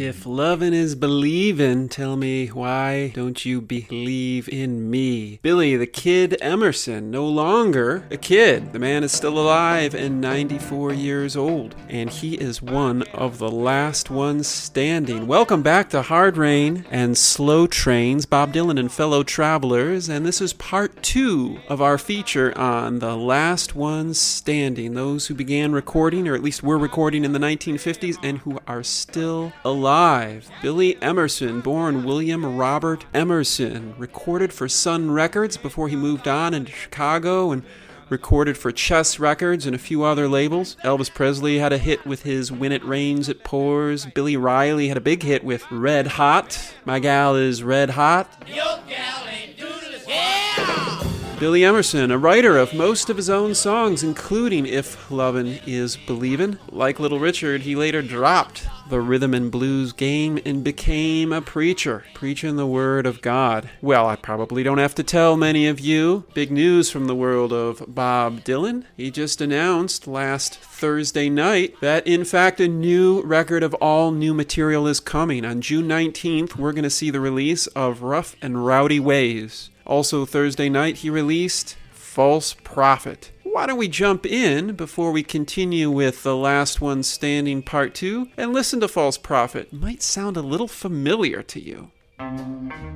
If lovin' is believin', tell me why don't you believe in me? Billy the Kid Emerson, no longer a kid. The man is still alive and 94 years old, and he is one of the last ones standing. Welcome back to Hard Rain and Slow Trains, Bob Dylan and fellow travelers, and this is part 2 of our feature on the last ones standing, those who began recording, or at least were recording in the 1950s, and who are still alive. Billy Emerson, born William Robert Emerson, recorded for Sun Records before he moved on into Chicago and recorded for Chess Records and a few other labels. Elvis Presley had a hit with his When It Rains It Pours. Billy Riley had a big hit with Red Hot. My Gal Is Red Hot. Your gal ain't doodless. Yeah! Billy Emerson, a writer of most of his own songs, including If Lovin' Is Believin'. Like Little Richard, he later dropped the rhythm and blues game and became a preacher, preaching the word of God. Well, I probably don't have to tell many of you. Big news from the world of Bob Dylan. He just announced last Thursday night that, in fact, a new record of all new material is coming. On June 19th, we're going to see the release of Rough and Rowdy Ways. Also Thursday night, he released False Prophet. Why don't we jump in before we continue with The Last One Standing Part 2 and listen to False Prophet? It might sound a little familiar to you.